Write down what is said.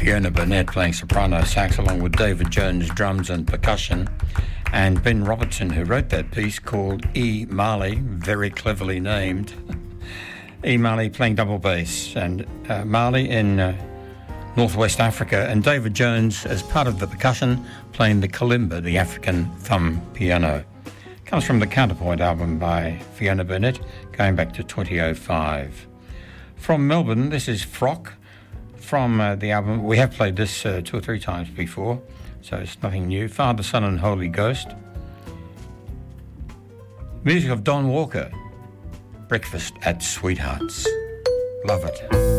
Fiona Burnett playing soprano sax along with David Jones drums and percussion, and Ben Robertson, who wrote that piece called E. Marley, very cleverly named. E. Marley playing double bass, and Marley in Northwest Africa, and David Jones as part of the percussion playing the kalimba, the African thumb piano. Comes from the Counterpoint album by Fiona Burnett, going back to 2005. From Melbourne, this is Frock from the album. We have played this 2 or 3 times before, so it's nothing new. Father, Son and Holy Ghost. Music of Don Walker, Breakfast at Sweethearts. Love it.